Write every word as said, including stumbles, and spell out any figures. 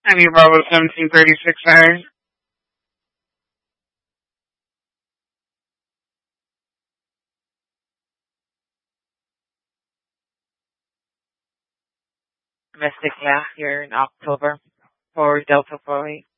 Any Bravo seventeen thirty-six, sorry. Domestic last year in October for Delta four eight.